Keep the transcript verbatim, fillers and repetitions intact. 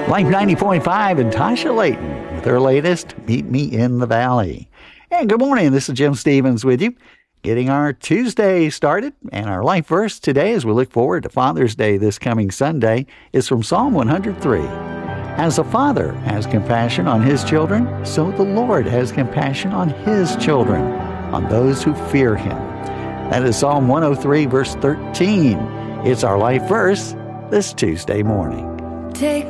Life ninety point five and Tasha Layton with her latest, Meet Me in the Valley. And good morning, this is Jim Stevens with you, getting our Tuesday started. And our life verse today, as we look forward to Father's Day this coming Sunday, is from Psalm one hundred three. As a father has compassion on his children, so the Lord has compassion on his children, on those who fear him. That is Psalm one oh three, verse thirteen. It's our life verse this Tuesday morning. Take